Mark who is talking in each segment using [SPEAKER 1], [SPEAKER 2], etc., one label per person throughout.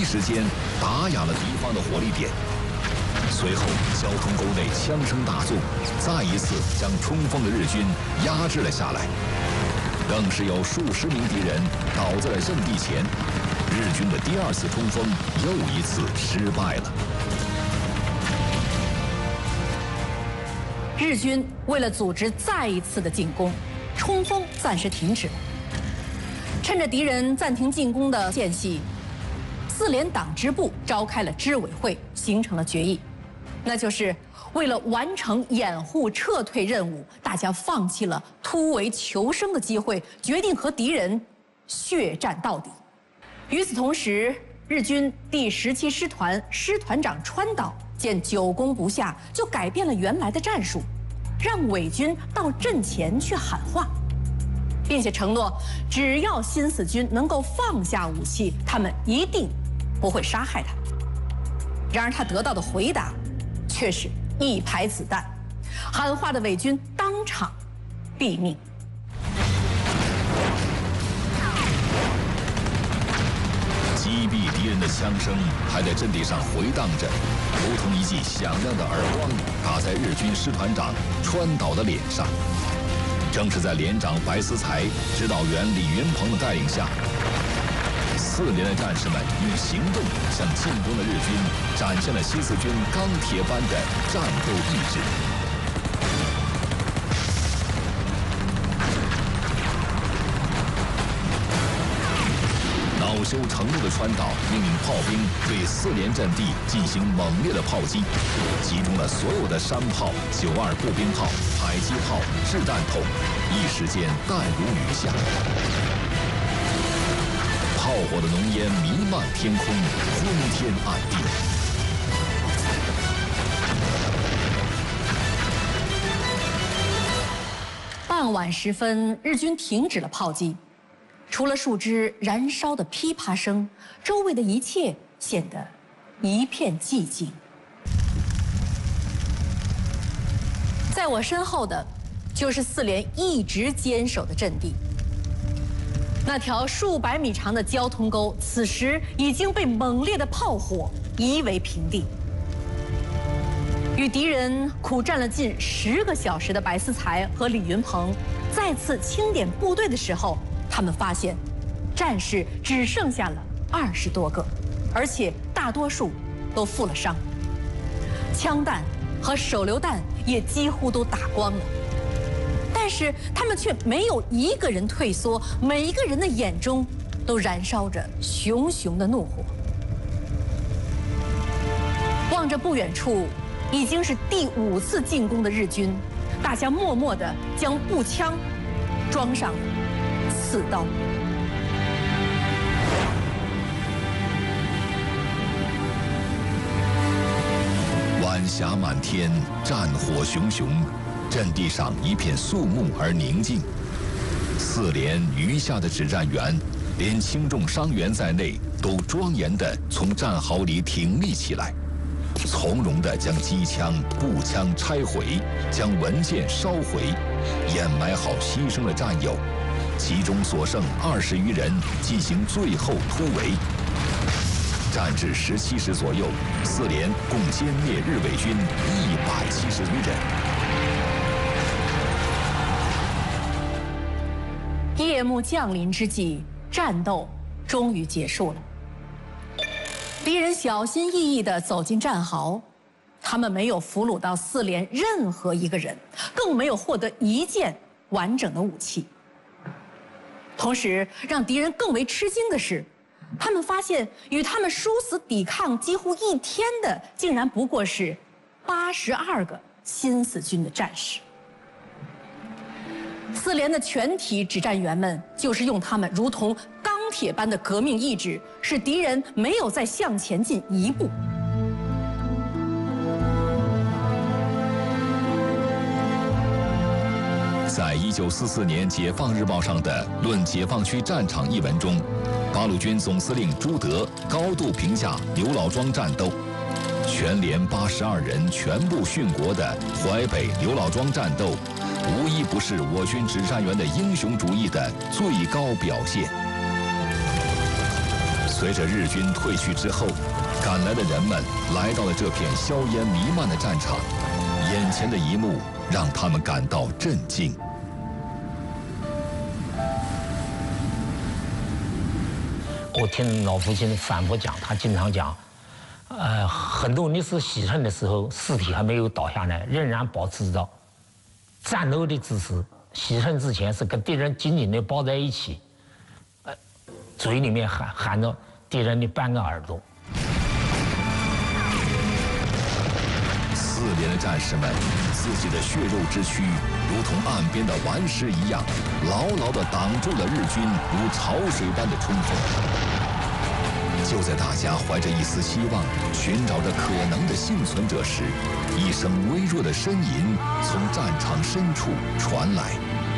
[SPEAKER 1] 时间打哑了敌方的火力点。随后，交通沟内枪声大作，再一次将冲锋的日军压制了下来。更是有数十名敌人倒在了阵地前，日军的第2次冲锋又一次失败了。
[SPEAKER 2] 日军为了组织再一次的进攻，冲锋暂时停止了。趁着敌人暂停进攻的间隙，4连党支部召开了支委会，形成了决议，那就是为了完成掩护撤退任务，大家放弃了突围求生的机会，决定和敌人血战到底。与此同时，日军第17师团师团长川岛见久攻不下，就改变了原来的战术，让伪军到阵前去喊话，并且承诺，只要新四军能够放下武器，他们一定不会杀害他。然而他得到的回答却是一排子弹，喊话的伪军当场毙命。
[SPEAKER 1] 击毙敌人的枪声还在阵地上回荡着，如同一记响亮的耳光打在日军师团长川岛的脸上。正是在连长白思才、指导员李云鹏的带领下，4连的战士们用行动向进攻的日军展现了新四军钢铁般的战斗意志。恼羞成怒的川岛命令炮兵对4连阵地进行猛烈的炮击，集中了所有的山炮、92步兵炮、迫击炮、掷弹筒，一时间弹如雨下。炮火的浓烟弥漫天空，昏天暗地。
[SPEAKER 2] 傍晚时分，日军停止了炮击，除了树枝燃烧的噼啪声，周围的一切显得一片寂静。在我身后的，就是4连一直坚守的阵地。那条数百米长的交通沟，此时已经被猛烈的炮火夷为平地。与敌人苦战了近10个小时的白思才和李云鹏，再次清点部队的时候，他们发现，战士只剩下了20多个，而且大多数都负了伤，枪弹和手榴弹也几乎都打光了。但是他们却没有一个人退缩，每一个人的眼中都燃烧着熊熊的怒火。望着不远处已经是第5次进攻的日军，大家默默地将步枪装上了刺刀。
[SPEAKER 1] 晚霞满天，战火熊熊，阵地上一片肃穆而宁静。4连余下的指战员，连轻重伤员在内，都庄严地从战壕里挺立起来，从容地将机枪、步枪拆毁，将文件烧毁，掩埋好牺牲的战友，其中所剩20余人进行最后突围。战至17时左右，4连共歼灭日伪军170余人。
[SPEAKER 2] 夜幕降临之际，战斗终于结束了。敌人小心翼翼地走进战壕，他们没有俘虏到4连任何一个人，更没有获得一件完整的武器。同时，让敌人更为吃惊的是，他们发现与他们殊死抵抗几乎1天的，竟然不过是82个新四军的战士。4连的全体指战员们就是用他们如同钢铁般的革命意志，使敌人没有再向前进一步。
[SPEAKER 1] 在1944年《解放日报》上的《论解放区战场》一文中，八路军总司令朱德高度评价刘老庄战斗，全连82人全部殉国的淮北刘老庄战斗，无一不是我军指战员的英雄主义的最高表现。 随着日军退去之后，赶来的人们来到了这片硝烟弥漫的战场，眼前的一幕让他们感到震惊。
[SPEAKER 3] 我听老父亲反复讲，他经常讲，很多历史牺牲的时候，尸体还没有倒下来，仍然保持着战斗的姿势。牺牲之前是跟敌人紧紧地抱在一起，嘴里面含着敌人的半个耳朵。
[SPEAKER 1] 4连的战士们，自己的血肉之躯如同岸边的顽石一样，牢牢地挡住了日军如潮水般的冲锋。就在大家怀着一丝希望，寻找着可能的幸存者时，一声微弱的呻吟从战场深处传来。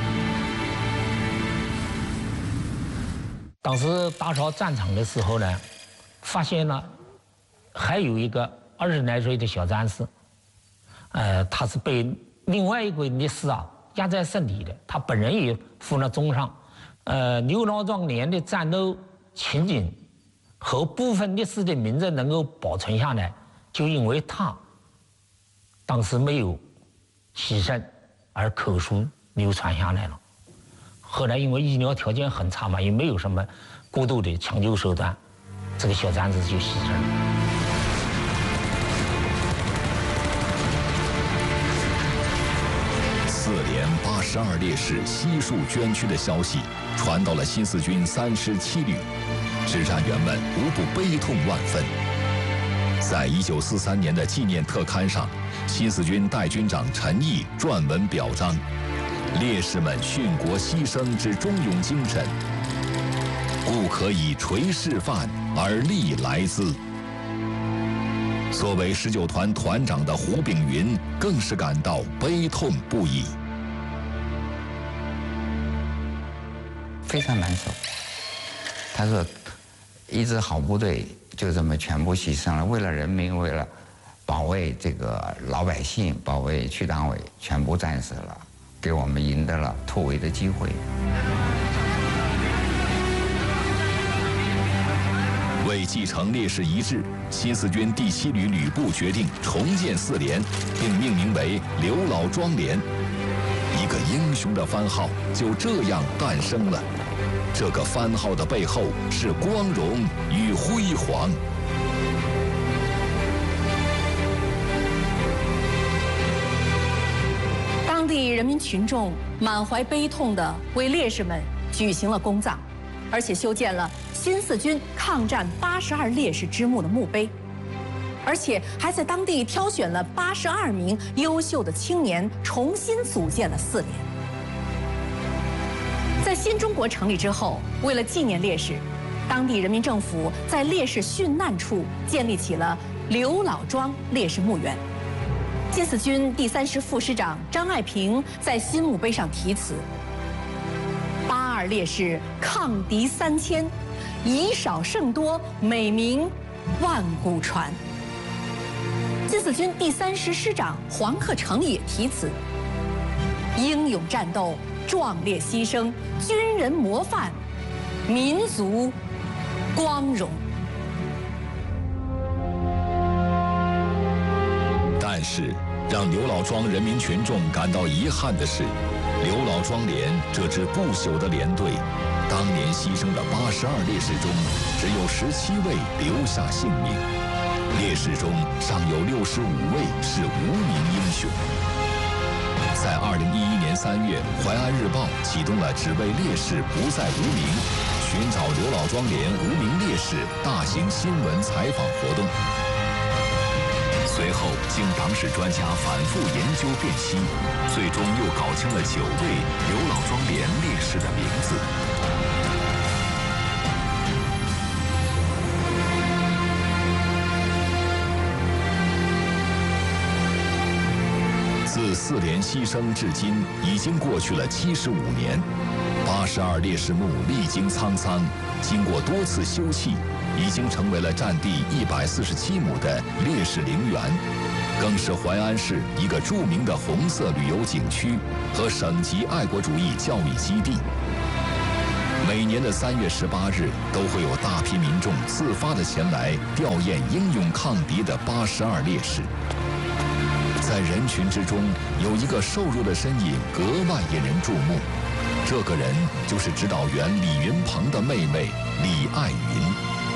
[SPEAKER 3] 当时打扫战场的时候呢，发现了还有一个20来岁的小战士，他是被另外一个烈士压在身体的，他本人也负了重伤。刘老庄连的战斗情景和部分烈士的名字能够保存下来，就因为他当时没有牺牲而口述流传下来了。后来因为医疗条件很差嘛，也没有什么过度的抢救手段，这个小战士就牺牲了。
[SPEAKER 1] 4连82烈士悉数捐躯的消息传到了新四军3师7旅，指战员们无不悲痛万分。在1943年的纪念特刊上，新四军代军长陈毅撰文表彰烈士们殉国牺牲之忠勇精神，故可以垂示范而立来兹。作为19团团长的胡炳云更是感到悲痛不已，
[SPEAKER 4] 非常难受。他说，一支好部队就这么全部牺牲了，为了人民，为了保卫这个老百姓，保卫区党委，全部战死了，给我们赢得了突围的机会。
[SPEAKER 1] 为继承烈士遗志，新四军第7旅旅部决定重建4连，并命名为刘老庄连。一个英雄的番号就这样诞生了。这个番号的背后是光荣与辉煌。
[SPEAKER 2] 当地人民群众满怀悲痛地为烈士们举行了公葬，而且修建了新四军抗战82烈士之墓的墓碑，而且还在当地挑选了82名优秀的青年，重新组建了4连。在新中国成立之后，为了纪念烈士，当地人民政府在烈士殉难处建立起了刘老庄烈士墓园。新四军第3师副师长张爱萍在新墓碑上题词：82烈士抗敌3000，以少胜多，美名万古传。新四军第3师师长黄克诚也题词：英勇战斗，壮烈牺牲，军人模范，民族光荣。
[SPEAKER 1] 但是，让刘老庄人民群众感到遗憾的是，刘老庄连这支不朽的连队，当年牺牲的82烈士中，只有17位留下性命，烈士中尚有65位是无名英雄。在2011年3月，《淮安日报》启动了只为烈士不再无名，寻找刘老庄连无名烈士大型新闻采访活动。随后，经党史专家反复研究辨析，最终又搞清了9位刘老庄连烈士的名字。自4连牺牲至今，已经过去了75年。82烈士墓历经沧桑，经过多次修葺，已经成为了占地147亩的烈士陵园，更是淮安市一个著名的红色旅游景区和省级爱国主义教育基地。 每年的3月18日，都会有大批民众自发地前来吊唁英勇抗敌的82烈士。在人群之中，有一个瘦弱的身影格外引人注目，这个人就是指导员李云鹏的妹妹李爱云。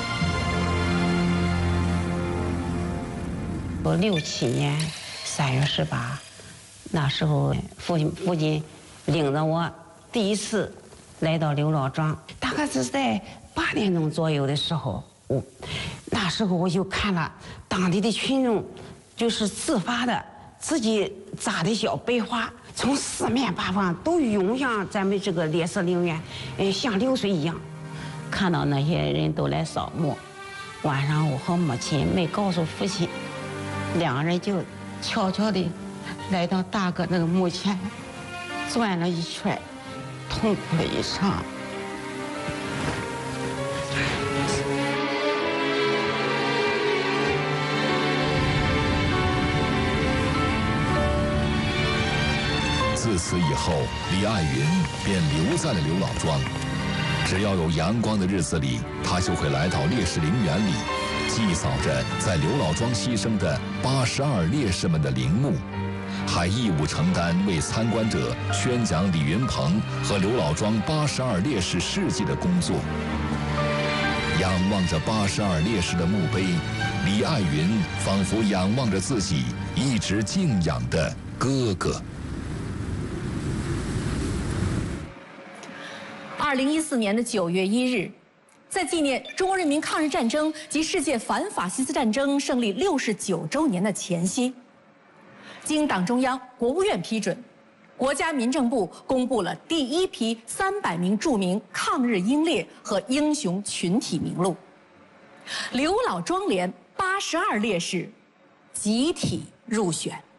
[SPEAKER 5] 我67年3月18，那时候父亲领着我第一次来到刘老庄，大概是在8点钟左右的时候，那时候我就看了当地的群众，就是自发的自己扎的小白花，从4面8方都涌向咱们这个烈士陵园，像流水一样。看到那些人都来扫墓，晚上我和母亲没告诉父亲，2个人就悄悄地来到大哥那个墓前，转了一圈，痛哭了一场。
[SPEAKER 1] 自此以后，李爱云便留在了刘老庄。只要有阳光的日子里，他就会来到烈士陵园里，祭扫着在刘老庄牺牲的82烈士们的陵墓，还义务承担为参观者宣讲李云鹏和刘老庄82烈士事迹的工作。仰望着82烈士的墓碑，李爱云仿佛仰望着自己一直敬仰的哥哥。
[SPEAKER 2] 2014年9月1日，在纪念中国人民抗日战争及世界反法西斯战争胜利69周年的前夕，经党中央、国务院批准，国家民政部公布了第1批300名著名抗日英烈和英雄群体名录，刘老庄连82烈士集体入选。